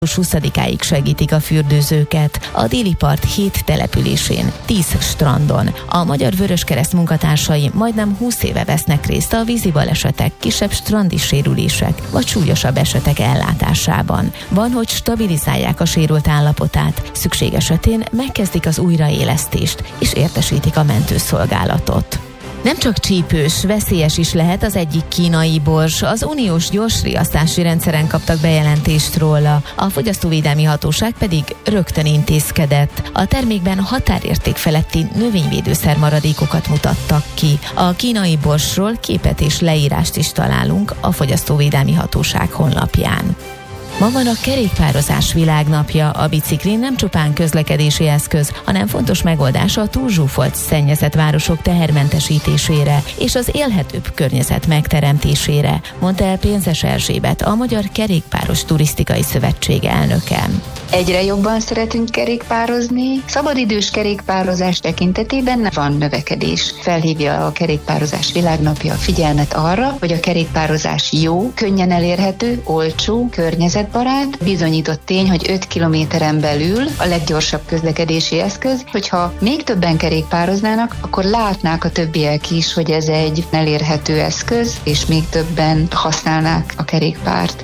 20-áig segítik a fürdőzőket. A déli part 7 településén, 10 strandon. A Magyar Vöröskereszt munkatársai majdnem 20 éve vesznek részt a vízi balesetek, kisebb strandi sérülések vagy súlyosabb esetek ellátásában. Van, hogy stabilizálják a sérült állapotát, szükség esetén megkezdik az újraélesztést és értesítik a mentőszolgálatot. Nem csak csípős, veszélyes is lehet az egyik kínai borz. Az uniós gyorsriasztási rendszeren kaptak bejelentést róla, a Fogyasztóvédelmi Hatóság pedig rögtön intézkedett. A termékben határérték feletti növényvédőszer maradékokat mutattak ki. A kínai borzról képet és leírást is találunk a Fogyasztóvédelmi Hatóság honlapján. Ma van a kerékpározás világnapja. A biciklin nem csupán közlekedési eszköz, hanem fontos megoldás a túlzsúfolt, szennyezett városok tehermentesítésére és az élhetőbb környezet megteremtésére, mondta el Pénzes Erzsébet, a Magyar Kerékpáros Turisztikai Szövetség elnöke. Egyre jobban szeretünk kerékpározni. Szabadidős kerékpározás tekintetében van növekedés. Felhívja a Kerékpározás világnapja a figyelmet arra, hogy a kerékpározás jó, könnyen elérhető, olcsó, környezetbarát. Bizonyított tény, hogy 5 kilométeren belül a leggyorsabb közlekedési eszköz. Hogyha még többen kerékpároznának, akkor látnák a többiek is, hogy ez egy elérhető eszköz, és még többen használnák a kerékpárt.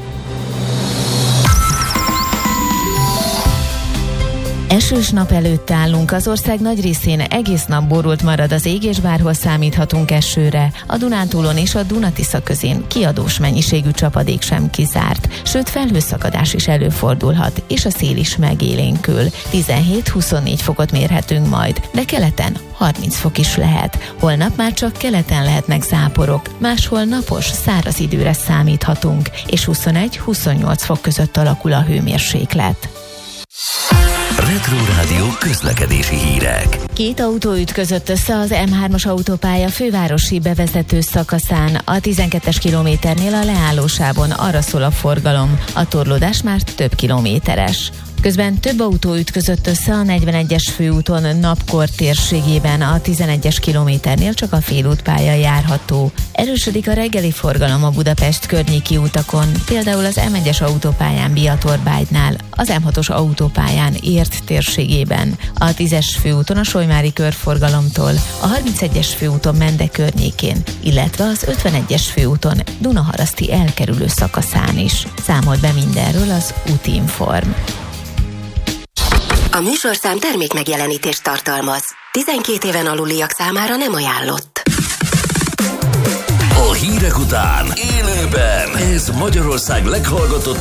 Esős nap előtt állunk, az ország nagy részén egész nap borult marad az ég, és bárhol számíthatunk esőre. A Dunántúlon és a Duna-Tisza közén kiadós mennyiségű csapadék sem kizárt, sőt felhőszakadás is előfordulhat, és a szél is megélénkül. 17-24 fokot mérhetünk majd, de keleten 30 fok is lehet. Holnap már csak keleten lehetnek záporok, máshol napos, száraz időre számíthatunk, és 21-28 fok között alakul a hőmérséklet. Retro Rádió közlekedési hírek. 2 autó ütközött össze az M3-as autópálya fővárosi bevezető szakaszán. A 12-es kilométernél a leállósávon arra szól a forgalom. A torlódás már több kilométeres. Közben több autó ütközött össze a 41-es főúton Napkor térségében, a 11-es kilométernél csak a félútpálya járható. Erősödik a reggeli forgalom a Budapest környéki utakon, például az M1-es autópályán Biatorbágynál, az M6-os autópályán Ért térségében, a 10-es főúton a Solymári körforgalomtól, a 31-es főúton Mende környékén, illetve az 51-es főúton Dunaharaszti elkerülő szakaszán is. Számolt be mindenről az Útinform. A műsorszám termékmegjelenítést tartalmaz. 12 éven aluliak számára nem ajánlott. A hírek után élőben ez Magyarország leghallgatott